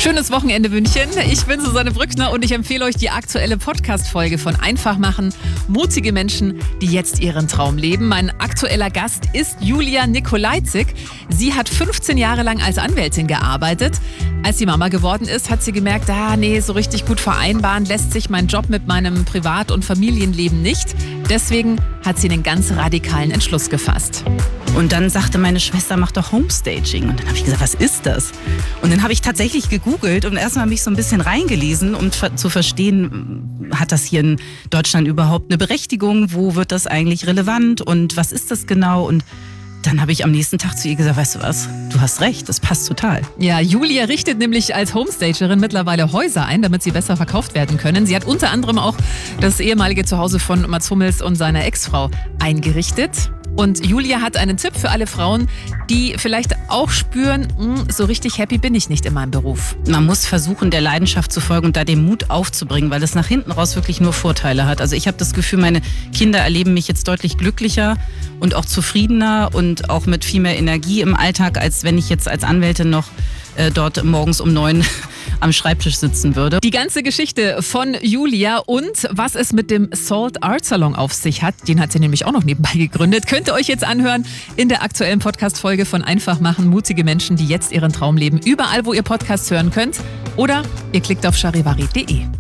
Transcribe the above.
Schönes Wochenende München. Ich bin Susanne Brückner und ich empfehle euch die aktuelle Podcast-Folge von Einfach machen. Mutige Menschen, die jetzt ihren Traum leben. Mein aktueller Gast ist Julia Nikolajczyk. Sie hat 15 Jahre lang als Anwältin gearbeitet. Als sie Mama geworden ist, hat sie gemerkt, so richtig gut vereinbaren lässt sich mein Job mit meinem Privat- und Familienleben nicht. Deswegen hat sie einen ganz radikalen Entschluss gefasst. Und dann sagte meine Schwester, mach doch Homestaging. Und dann habe ich gesagt, was ist das? Und dann habe ich tatsächlich gegoogelt und erstmal mich so ein bisschen reingelesen, um zu verstehen, hat das hier in Deutschland überhaupt eine Berechtigung? Wo wird das eigentlich relevant? Und was ist das genau? Und dann habe ich am nächsten Tag zu ihr gesagt, weißt du was, du hast recht, das passt total. Ja, Julia richtet nämlich als Homestagerin mittlerweile Häuser ein, damit sie besser verkauft werden können. Sie hat unter anderem auch das ehemalige Zuhause von Mats Hummels und seiner Ex-Frau eingerichtet. Und Julia hat einen Tipp für alle Frauen, die vielleicht auch spüren, so richtig happy bin ich nicht in meinem Beruf. Man muss versuchen, der Leidenschaft zu folgen und da den Mut aufzubringen, weil es nach hinten raus wirklich nur Vorteile hat. Also ich habe das Gefühl, meine Kinder erleben mich jetzt deutlich glücklicher und auch zufriedener und auch mit viel mehr Energie im Alltag, als wenn ich jetzt als Anwältin noch dort morgens um 9 am Schreibtisch sitzen würde. Die ganze Geschichte von Julia und was es mit dem Salt Art Salon auf sich hat, den hat sie nämlich auch noch nebenbei gegründet, könnt ihr euch jetzt anhören in der aktuellen Podcast-Folge von Einfach machen, mutige Menschen, die jetzt ihren Traum leben. Überall, wo ihr Podcasts hören könnt oder ihr klickt auf charivari.de.